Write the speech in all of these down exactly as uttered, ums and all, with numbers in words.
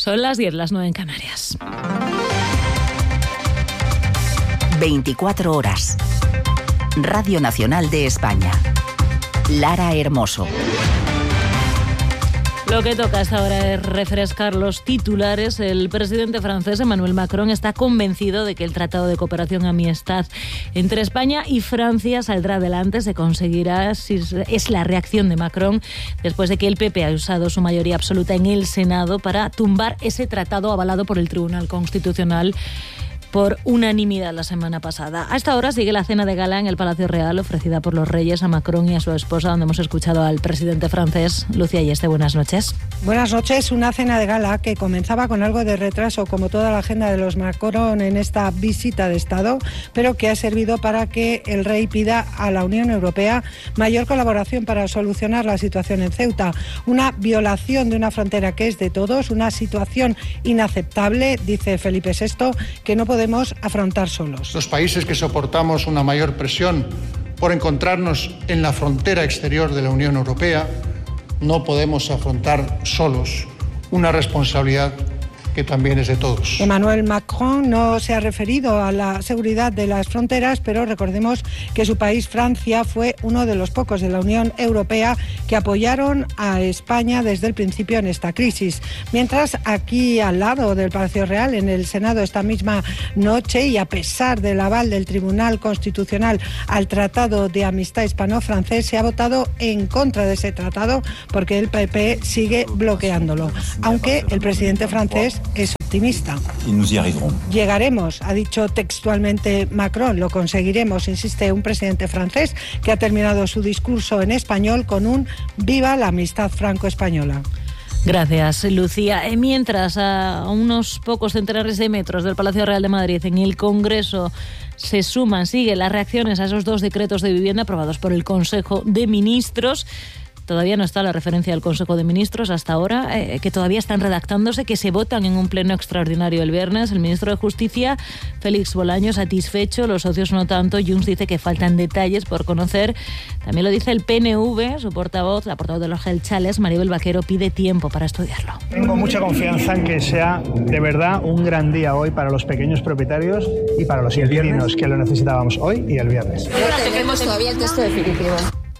Son las diez, las nueve en Canarias. veinticuatro horas. Radio Nacional de España. Lara Hermoso. Lo que toca hasta ahora es refrescar los titulares. El presidente francés Emmanuel Macron está convencido de que el Tratado de Cooperación y Amistad entre España y Francia saldrá adelante, se conseguirá. Es la reacción de Macron después de que el P P ha usado su mayoría absoluta en el Senado para tumbar ese tratado avalado por el Tribunal Constitucional por unanimidad la semana pasada. A esta hora sigue la cena de gala en el Palacio Real ofrecida por los reyes a Macron y a su esposa, donde hemos escuchado al presidente francés. Lucía Yeste, buenas noches. Buenas noches. Una cena de gala que comenzaba con algo de retraso, como toda la agenda de los Macron en esta visita de Estado, pero que ha servido para que el rey pida a la Unión Europea mayor colaboración para solucionar la situación en Ceuta. Una violación de una frontera que es de todos, una situación inaceptable, dice Felipe sexto, que no podemos afrontar solos. Los países que soportamos una mayor presión por encontrarnos en la frontera exterior de la Unión Europea no podemos afrontar solos una responsabilidad que también es de todos. Emmanuel Macron no se ha referido a la seguridad de las fronteras, pero recordemos que su país, Francia, fue uno de los pocos de la Unión Europea que apoyaron a España desde el principio en esta crisis. Mientras, aquí al lado del Palacio Real, en el Senado, esta misma noche, y a pesar del aval del Tribunal Constitucional al Tratado de Amistad Hispano-Francés, se ha votado en contra de ese tratado porque el P P sigue bloqueándolo, aunque el presidente francés es optimista. Llegaremos, ha dicho textualmente Macron, lo conseguiremos, insiste un presidente francés que ha terminado su discurso en español con un viva la amistad franco-española. Gracias, Lucía. Mientras, a unos pocos centenares de metros del Palacio Real de Madrid, en el Congreso, se suman, siguen las reacciones a esos dos decretos de vivienda aprobados por el Consejo de Ministros. Todavía no está la referencia del Consejo de Ministros hasta ahora, eh, que todavía están redactándose, que se votan en un pleno extraordinario el viernes. El ministro de Justicia, Félix Bolaños, satisfecho, los socios no tanto. Junts dice que faltan detalles por conocer. También lo dice el P N V, su portavoz, la portavoz de los jeltzales, Maribel Vaquero, pide tiempo para estudiarlo. Tengo mucha confianza en que sea de verdad un gran día hoy para los pequeños propietarios y para los inquilinos, que lo necesitábamos hoy y el viernes. No tenemos todavía el texto definitivo.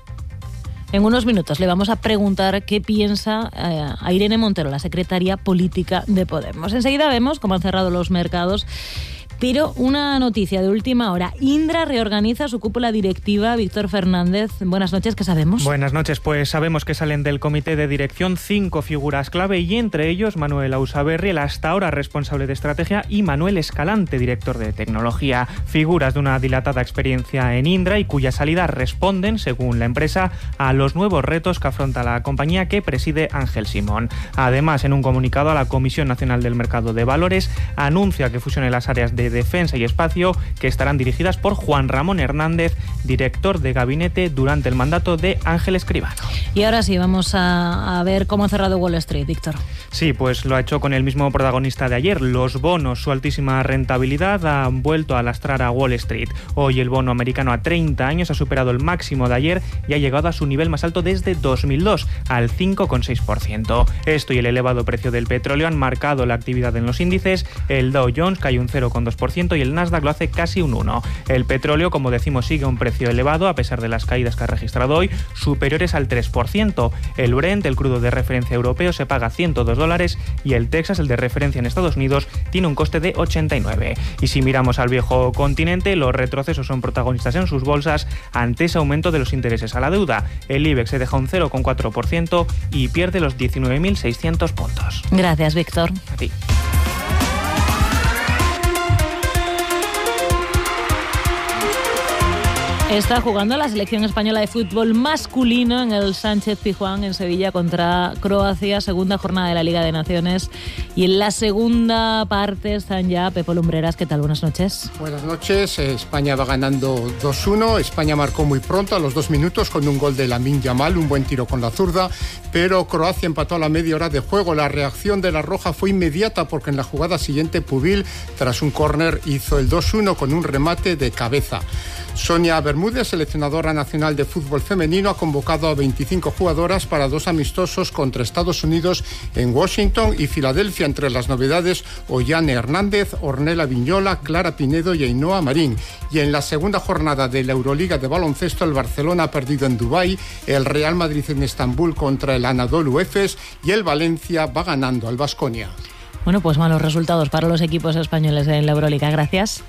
En unos minutos le vamos a preguntar qué piensa eh, a Irene Montero, la secretaria política de Podemos. Enseguida vemos cómo han cerrado los mercados. Pero una noticia de última hora. Indra reorganiza su cúpula directiva. Víctor Fernández, buenas noches, ¿qué sabemos? Buenas noches, pues sabemos que salen del comité de dirección cinco figuras clave y entre ellos Manuel Ausaberri, el hasta ahora responsable de estrategia, y Manuel Escalante, director de tecnología. Figuras de una dilatada experiencia en Indra y cuya salida responden, según la empresa, a los nuevos retos que afronta la compañía que preside Ángel Simón. Además, en un comunicado a la Comisión Nacional del Mercado de Valores, anuncia que fusione las áreas de Defensa y Espacio, que estarán dirigidas por Juan Ramón Hernández, director de gabinete durante el mandato de Ángel Escribano. Y ahora sí, vamos a, a ver cómo ha cerrado Wall Street, Víctor. Sí, pues lo ha hecho con el mismo protagonista de ayer. Los bonos, su altísima rentabilidad, han vuelto a lastrar a Wall Street. Hoy el bono americano a treinta años ha superado el máximo de ayer y ha llegado a su nivel más alto desde dos mil dos, al cinco coma seis por ciento. Esto y el elevado precio del petróleo han marcado la actividad en los índices. El Dow Jones cae un cero coma dos por ciento y el Nasdaq lo hace casi un uno por ciento. El petróleo, como decimos, sigue a un precio elevado a pesar de las caídas que ha registrado hoy, superiores al tres por ciento. El Brent, el crudo de referencia europeo, se paga ciento dos dólares y el Texas, el de referencia en Estados Unidos, tiene un coste de ochenta y nueve. Y si miramos al viejo continente, los retrocesos son protagonistas en sus bolsas ante ese aumento de los intereses a la deuda. El IBEX se deja un cero coma cuatro por ciento y pierde los diecinueve mil seiscientos puntos. Gracias, Víctor. A ti. Está jugando la selección española de fútbol masculino en el Sánchez Pizjuán en Sevilla contra Croacia, segunda jornada de la Liga de Naciones. Y en la segunda parte están ya Pepo Lumbreras. ¿Qué tal? Buenas noches. Buenas noches. España va ganando dos uno. España marcó muy pronto, a los dos minutos, con un gol de Lamine Yamal, un buen tiro con la zurda. Pero Croacia empató a la media hora de juego. La reacción de la Roja fue inmediata porque en la jugada siguiente Pubil, tras un córner, hizo el dos uno con un remate de cabeza. Sonia Bermúdez Bermúdez, seleccionadora nacional de fútbol femenino, ha convocado a veinticinco jugadoras para dos amistosos contra Estados Unidos en Washington y Filadelfia. Entre las novedades, Ollane Hernández, Ornella Viñola, Clara Pinedo y Ainhoa Marín. Y en la segunda jornada de la Euroliga de baloncesto, el Barcelona ha perdido en Dubái, el Real Madrid en Estambul contra el Anadolu Efes y el Valencia va ganando al Baskonia. Bueno, pues malos resultados para los equipos españoles en la Euroliga. Gracias.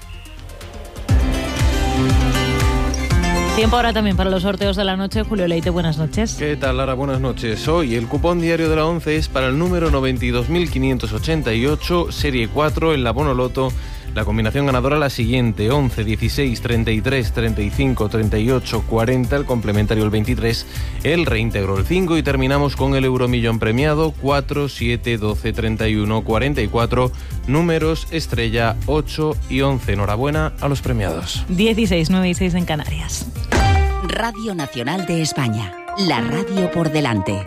Tiempo ahora también para los sorteos de la noche. Julio Leite, buenas noches. ¿Qué tal, Lara? Buenas noches. Hoy el cupón diario de la once es para el número noventa y dos mil quinientos ochenta y ocho, serie cuatro, en la Bonoloto. La combinación ganadora la siguiente: once, dieciséis, treinta y tres, treinta y cinco, treinta y ocho, cuarenta, el complementario el veintitrés, el reintegro el cinco y terminamos con el euromillón premiado cuatro, siete, doce, treinta y uno, cuarenta y cuatro, números estrella ocho y once. Enhorabuena a los premiados. dieciséis, nueve y seis en Canarias. Radio Nacional de España, la radio por delante.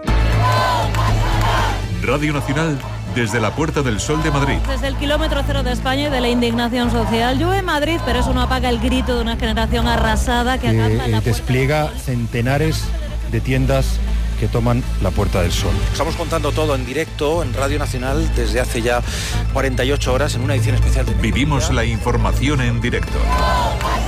Radio Nacional desde la Puerta del Sol de Madrid. Desde el kilómetro cero de España y de la indignación social. Llueve en Madrid, pero eso no apaga el grito de una generación arrasada que acampa en la puerta. Despliega centenares de tiendas que toman la Puerta del Sol. Estamos contando todo en directo en Radio Nacional desde hace ya cuarenta y ocho horas en una edición especial de... Vivimos la información en directo.